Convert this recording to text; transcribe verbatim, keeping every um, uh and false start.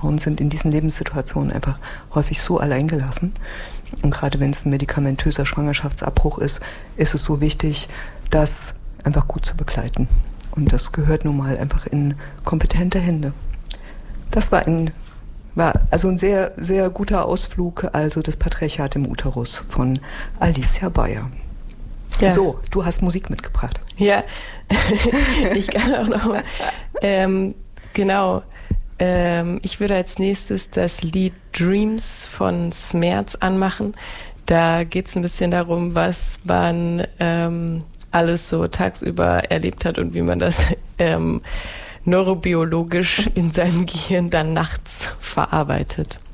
Frauen sind in diesen Lebenssituationen einfach häufig so alleingelassen. Und gerade wenn es ein medikamentöser Schwangerschaftsabbruch ist, ist es so wichtig, das einfach gut zu begleiten. Und das gehört nun mal einfach in kompetente Hände. Das war ein, war also ein sehr, sehr guter Ausflug, also das Patriarchat im Uterus von Alicia Beyer. Ja. So, du hast Musik mitgebracht. Ja, ich kann auch noch mal, ähm, genau, ähm, ich würde als nächstes das Lied Dreams von Smerz anmachen. Da geht es ein bisschen darum, was man ähm, alles so tagsüber erlebt hat und wie man das ähm, neurobiologisch in seinem Gehirn dann nachts verarbeitet.